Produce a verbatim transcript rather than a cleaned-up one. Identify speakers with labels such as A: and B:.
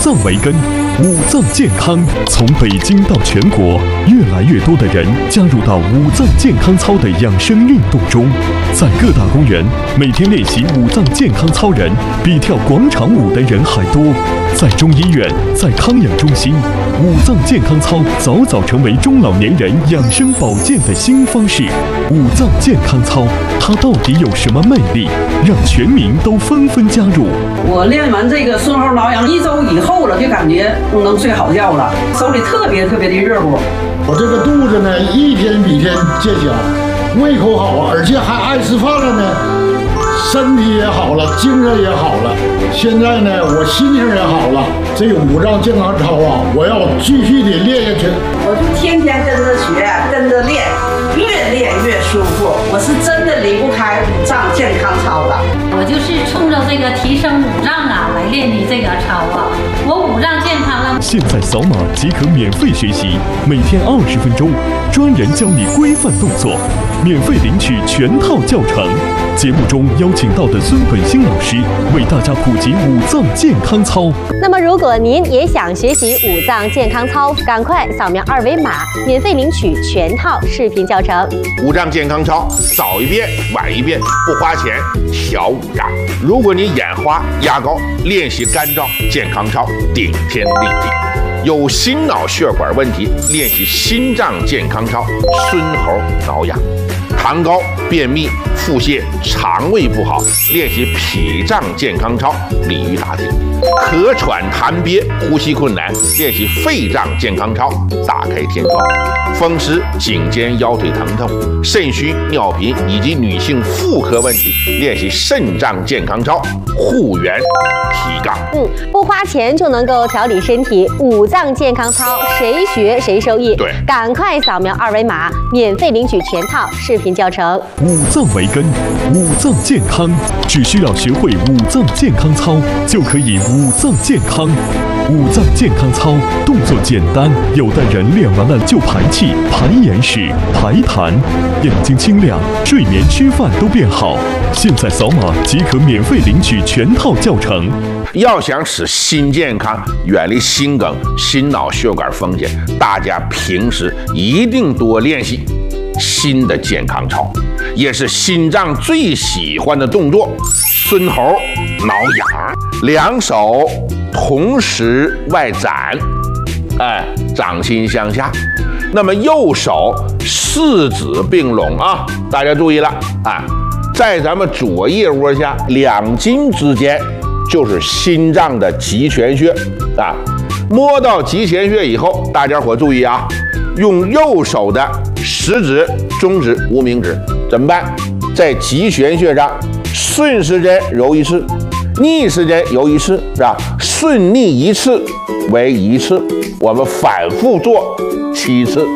A: 脏为根，五脏健康。从北京到全国，越来越多的人加入到五脏健康操的养生运动中。在各大公园，每天练习五脏健康操人比跳广场舞的人还多。在中医院，在康养中心，五脏健康操早早成为中老年人养生保健的新方式。五脏健康操，它到底有什么魅力，让全民都纷纷加入？
B: 我练完这个顺后挠痒一周以后了，就感觉能睡好觉了，手里特别特别的热乎。
C: 我这个肚子呢，一天比一天见小，胃口好，而且还爱吃饭了呢。身体也好了，精神也好了，现在呢，我心情也好了。这五脏健康操啊，我要继续的练下去。
B: 我就天天跟着学，跟着练，越练越舒服。我是真的离不开五脏健康操的。
D: 我就是冲着这个提升五脏啊来练的这个操啊。我五脏健康了。
A: 现在扫码即可免费学习，每天二十分钟，专人教你规范动作，免费领取全套教程。节目中邀请到的孙本兴老师为大家普及五脏健康操。
E: 那么，如果您也想学习五脏健康操，赶快扫描二维码，免费领取全套视频教程。
F: 五脏健康操，早一遍晚一遍，不花钱，调五脏。如果你眼花牙膏，练习干燥健康操，顶天立地。有心脑血管问题，练习心脏健康操，孙猴挠痒。痰高、便秘、腹泻、肠胃不好，练习脾脏健康操，鲤鱼打挺；咳喘痰憋、呼吸困难，练习肺脏健康操，打开天窗；风湿、颈肩腰腿疼痛、肾虚、尿频以及女性妇科问题，练习肾脏健康操，护元提杠。
E: 嗯，不花钱就能够调理身体，五脏健康操，谁学谁受益。
F: 对，
E: 赶快扫描二维码，免费领取全套视频教程。
A: 五脏为根，五脏健康，只需要学会五脏健康操，就可以五脏健康。五脏健康操动作简单，有的人练完了就排气、排眼屎、排痰，眼睛清亮，睡眠、吃饭都变好。现在扫码即可免费领取全套教程。
F: 要想使心健康，远离心梗、心脑血管风险，大家平时一定多练习心的健康操，也是心脏最喜欢的动作。孙猴挠痒，两手同时外展，哎，掌心向下。那么右手四指并拢啊，大家注意了啊，在咱们左腋窝下两筋之间就是心脏的极泉穴啊。摸到极泉穴以后，大家伙注意啊，用右手的食指、中指、无名指怎么办？在极泉穴上顺时针揉一次，逆时针揉一次，是吧？顺逆一次为一次，我们反复做七次。